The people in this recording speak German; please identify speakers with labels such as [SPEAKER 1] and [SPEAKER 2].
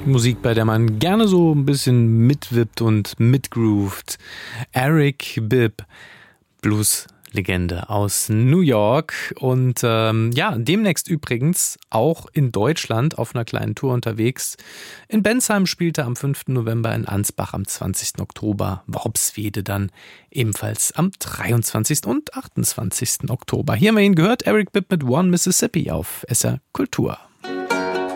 [SPEAKER 1] Musik, bei der man gerne so ein bisschen mitwippt und mitgroovt. Eric Bibb, Blues-Legende aus New York und demnächst übrigens auch in Deutschland auf einer kleinen Tour unterwegs. In Bensheim spielte er am 5. November, in Ansbach am 20. Oktober, Worpswede dann ebenfalls am 23. und 28. Oktober. Hier haben wir ihn gehört, Eric Bibb mit One Mississippi auf SR Kultur.